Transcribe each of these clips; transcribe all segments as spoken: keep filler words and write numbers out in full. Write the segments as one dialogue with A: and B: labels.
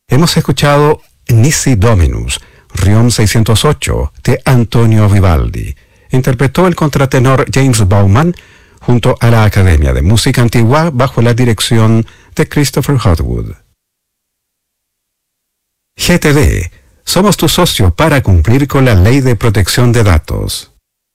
A: Hemos escuchado Nisi Dominus, Riom seiscientos ocho, de Antonio Vivaldi. Interpretó el contratenor James Bauman junto a la Academia de Música Antigua bajo la dirección de Christopher Hotwood. G T D. Somos tu socio para cumplir con la Ley de Protección de Datos.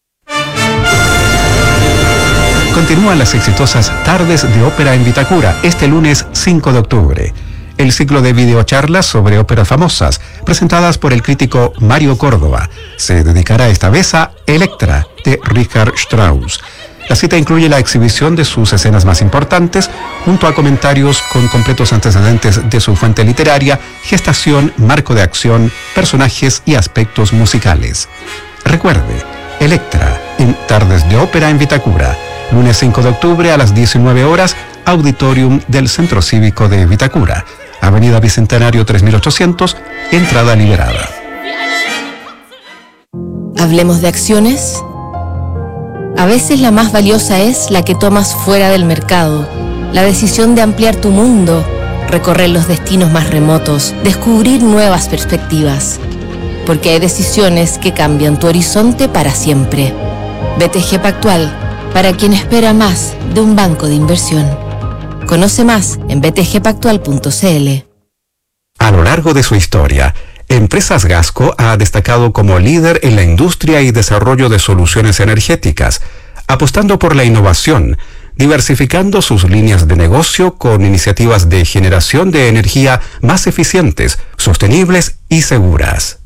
A: Continúan las exitosas Tardes de Ópera en Vitacura este lunes cinco de octubre. El ciclo de videocharlas sobre óperas famosas, presentadas por el crítico Mario Córdoba, se dedicará esta vez a Electra, de Richard Strauss. La cita incluye la exhibición de sus escenas más importantes, junto a comentarios con completos antecedentes de su fuente literaria, gestación, marco de acción, personajes y aspectos musicales. Recuerde, Electra, en Tardes de Ópera en Vitacura, lunes cinco de octubre a las diecinueve horas, Auditorium del Centro Cívico de Vitacura, Avenida Bicentenario tres mil ochocientos, entrada liberada.
B: ¿Hablemos de acciones? A veces la más valiosa es la que tomas fuera del mercado. La decisión de ampliar tu mundo, recorrer los destinos más remotos, descubrir nuevas perspectivas. Porque hay decisiones que cambian tu horizonte para siempre. B T G Pactual, para quien espera más de un banco de inversión. Conoce más en b t g pactual punto c l.
A: A lo largo de su historia, Empresas Gasco ha destacado como líder en la industria y desarrollo de soluciones energéticas, apostando por la innovación, diversificando sus líneas de negocio con iniciativas de generación de energía más eficientes, sostenibles y seguras.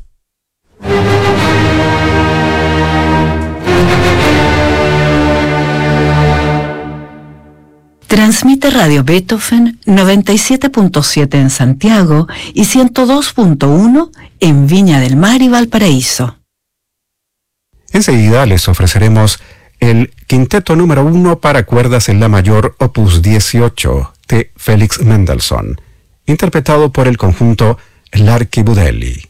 C: Transmite Radio Beethoven noventa y siete punto siete en Santiago y ciento dos punto uno en Viña del Mar y Valparaíso.
A: Enseguida les ofreceremos el quinteto número uno para cuerdas en la mayor opus dieciocho de Félix Mendelssohn, interpretado por el conjunto L'Archibudelli.